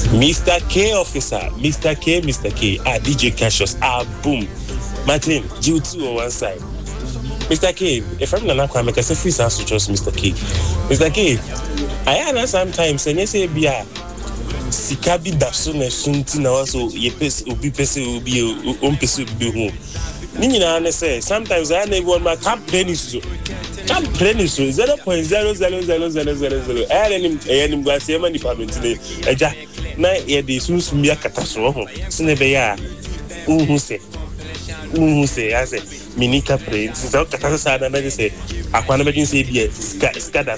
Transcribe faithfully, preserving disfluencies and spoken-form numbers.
Mister K officer, Mister K, Mister K, ah, D J Cassius, ah, boom. Martin, G two on one side. Mister K, if I'm not going to make a free sound to trust Mister K. Mister K, I know sometimes, and you say, Bia, Sikabi Dasune Suntina also, ye pes, ubi pese, ubi, umpes, ubi home. Nina, say, sometimes I never want my camp pennies. Camp pennies, zero point zero zero zero zero zero zero. I had him, I had him go see my department today. Eja, na ye de soon to be a catastrophe. Sinebeya, who say, who say, I say. Minika print so kata sa na na say akwa na begin say be skada